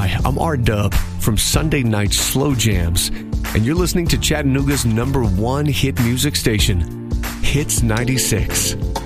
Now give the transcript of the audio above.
Hi, I'm R-Dub from Sunday Night Slow Jams, and you're listening to Chattanooga's #1 hit music station, Hits 96.